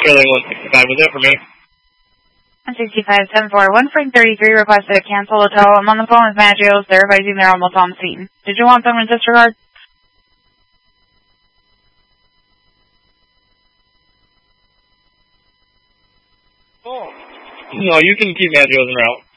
Trailer 165, was that for me? 165-741, Frank 33 requested to cancel the tow. I'm on the phone with Maggios. They're advising they're almost on scene. Did you want them in disregard? Oh. No, you can keep Maggios en route.